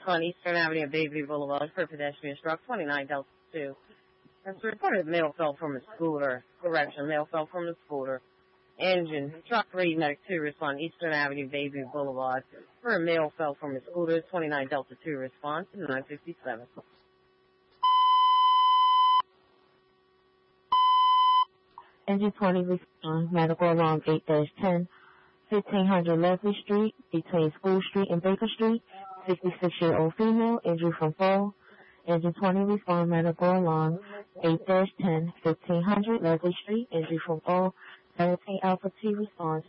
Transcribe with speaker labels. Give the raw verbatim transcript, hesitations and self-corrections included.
Speaker 1: on Eastern Avenue of Bayview Boulevard for a pedestrian struck, twenty-nine Delta two. As reported, male fell from a scooter. Correction, male fell from a scooter. Engine, truck three, medic two, respond Eastern Avenue, Bayview Boulevard for a male fell from a scooter, twenty-nine Delta two, response to nine fifty-seven.
Speaker 2: Engine twenty, respond, medical alarm eight dash ten, fifteen hundred Leslie Street, between School Street and Baker Street, sixty-six-year-old female, injury from fall. Engine twenty, respond, medical alarm eight dash ten, fifteen hundred Leslie Street, injury from fall. seventeen Alpha T response.